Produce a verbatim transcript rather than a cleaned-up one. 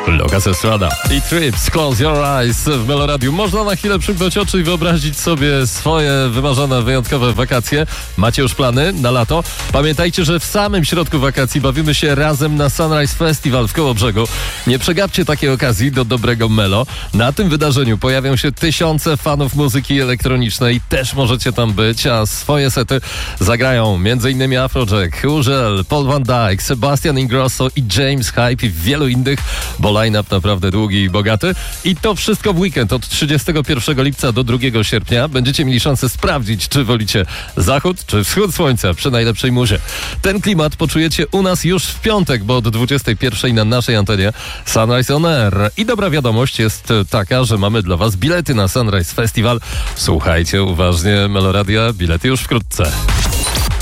Lucas Estrada i Trips, Close Your Eyes w Meloradiu. Można na chwilę przymknąć oczy i wyobrazić sobie swoje wymarzone, wyjątkowe wakacje. Macie już plany na lato? Pamiętajcie, że w samym środku wakacji bawimy się razem na Sunrise Festival w Kołobrzegu. Nie przegapcie takiej okazji do dobrego melo. Na tym wydarzeniu pojawią się tysiące fanów muzyki elektronicznej. Też możecie tam być, a swoje sety zagrają m.in. Afrojack, Urzel, Paul Van Dyke, Sebastian Ingrosso i James Hype i wielu innych, bo line-up naprawdę długi i bogaty. I to wszystko w weekend od trzydziestego pierwszego lipca do drugiego sierpnia. Będziecie mieli szansę sprawdzić, czy wolicie zachód, czy wschód słońca przy najlepszej muzie. Ten klimat poczujecie u nas już w piątek, bo od dwudziestej pierwszej na naszej antenie Sunrise On Air. I dobra wiadomość jest taka, że mamy dla was bilety na Sunrise Festival. Słuchajcie uważnie Meloradia, bilety już wkrótce.